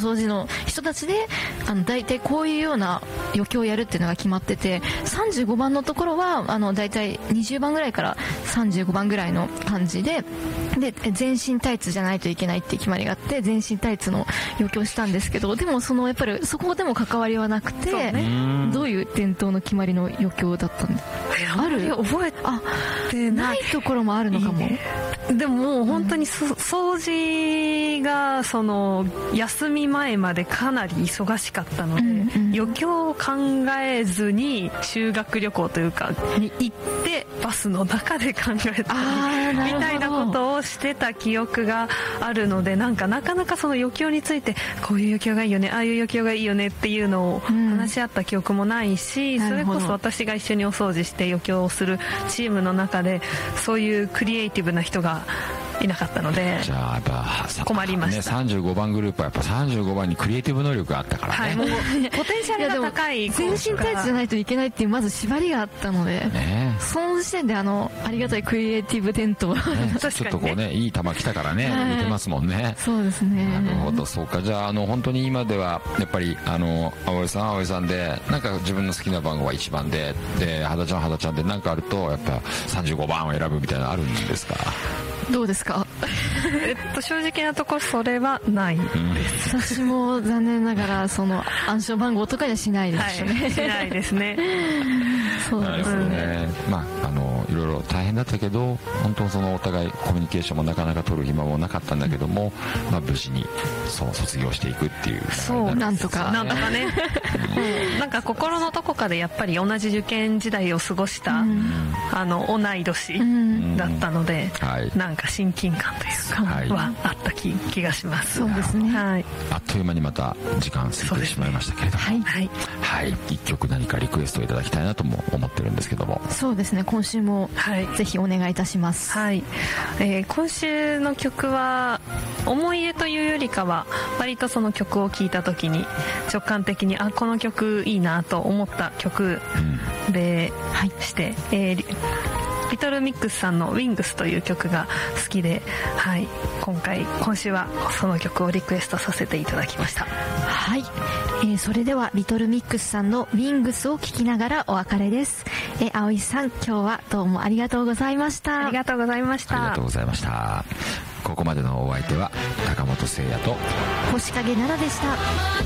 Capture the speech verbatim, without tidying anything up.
掃除の人たちであの大体こういうような余興をやるっていうのが決まってて、さんじゅうごばんのところはあの大体にじゅうばんぐらいからさんじゅうごばんぐらいの感じで、で全身タイツじゃないといけないっていう決まりがあって全身タイツの余興したんですけど、でもそのやっぱりそこでも関わりはなくて、ね、どういう伝統の決まりの余興だったんですか？ ある覚えてないところもあるのかも。いいね。 でももう本当に、うん、掃除がその休み前までかなり忙しかったので、うんうん、余興を考えずに修学旅行というかに行ってバスの中で考えたりみたいなことをしてた記憶があるので、なんかなかなかその余興についてこういう余興がいいよね、ああいう余興がいいよねっていうのを話し合った記憶もないし、うん、それこそ私が一緒にお掃除して余興をするチームの中でそういうクリエイティブな人がいなかったので、 じゃあやっぱ困りました、ね、 さんじゅうごばんグループはやっぱさんじゅうごばんにクリエイティブ能力があったからね、はい、 もうポテンシャルが高い全身タイツじゃないといけないっていうまず縛りがあったので、ね、その時点であのありがたいクリエイティブ伝統、ね、 ちょっとこうねいい球来たからね、はい、入れてますもんね。 そうですね。 なるほど、そうか。じゃああの本当に今ではやっぱりあの葵さん葵さんでなんか自分の好きな番号はいちばんで、で肌ちゃん肌ちゃんでなんかあるとやっぱさんじゅうごばんを選ぶみたいなのあるんですか？ どうですか？ えっと正直なところそれはないです、 うん、私も残念ながらその暗証番号とかにはしないですね、 はい、しないですねそうですね、 まああのいろいろ大変だったけど本当そのお互いコミュニケーションもなかなか取る暇もなかったんだけども、まあ、無事にそう卒業していくっていう、 そうなんとかなんとかねなんか心のどこかでやっぱり同じ受験時代を過ごした、うん、あの同い年だったので、うんはい、なんか親近感というか、はい、はあった 気, 気がします。 そうですね、はい、 あっという間にまた時間過ぎてしまいましたけれども、 はいはいはい、いっきょく何かリクエストをいただきたいなとも思ってるんですけども。 そうですね、今週もぜひお願いいたします。 はい、えー、今週の曲は思い出というよりかは割とその曲を聴いた時に直感的にあこの曲いいなと思った曲で、うんはい、して、えーリトルミックスさんの Wings という曲が好きで、はい、今回今週はその曲をリクエストさせていただきました。 はい、えー、それではリトルミックスさんの Wings を聴きながらお別れです。えー、葵さん今日はどうもありがとうございました。 ありがとうございました。 ありがとうございました。ここまでのお相手は高本誠也と星影奈々でした。